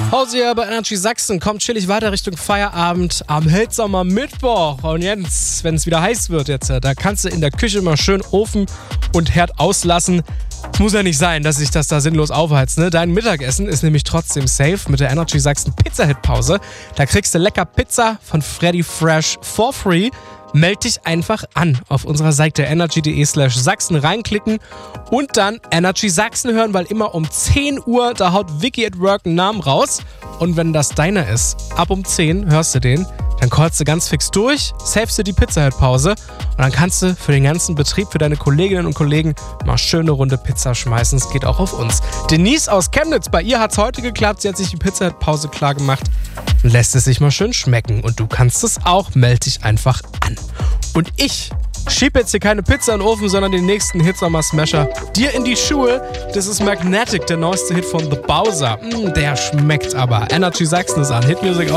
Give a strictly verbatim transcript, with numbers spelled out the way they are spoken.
Hause hier bei Energy Sachsen, kommt chillig weiter Richtung Feierabend am Hitsommer Mittwoch. Und jetzt, wenn es wieder heiß wird, jetzt, da kannst du in der Küche mal schön Ofen und Herd auslassen. Es muss ja nicht sein, dass sich das da sinnlos aufheizt, ne? Dein Mittagessen ist nämlich trotzdem safe mit der Energy Sachsen Pizza-Hit-Pause. Da kriegst du lecker Pizza von Freddy Fresh for free. Meld dich einfach an auf unserer Seite energy.de slash Sachsen reinklicken und dann Energy Sachsen hören, weil immer um zehn Uhr, da haut Vicky at Work einen Namen raus. Und wenn das deiner ist, ab um zehn hörst du den, dann callst du ganz fix durch, savest du die Pizza-Hit-Pause und dann kannst du für den ganzen Betrieb, für deine Kolleginnen und Kollegen mal schöne Runde Pizza schmeißen. Es geht auch auf uns. Denise aus Chemnitz, bei ihr hat es heute geklappt. Sie hat sich die Pizza-Hit-Pause klar gemacht. Lässt es sich mal schön schmecken. Und du kannst es auch. Meld dich einfach an. Und ich schiebe jetzt hier keine Pizza in den Ofen, sondern den nächsten Hitsommer-Smasher dir in die Schuhe. Das ist Magnetic, der neueste Hit von The Bowser. Mm, der schmeckt aber. Energy Sachsen ist an. Hitmusic